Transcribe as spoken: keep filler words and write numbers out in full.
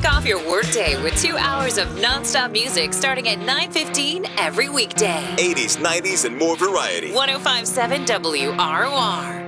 off your workday with two hours of nonstop music starting at nine fifteen every weekday. eighties, nineties, and more variety. one oh five point seven W R O R.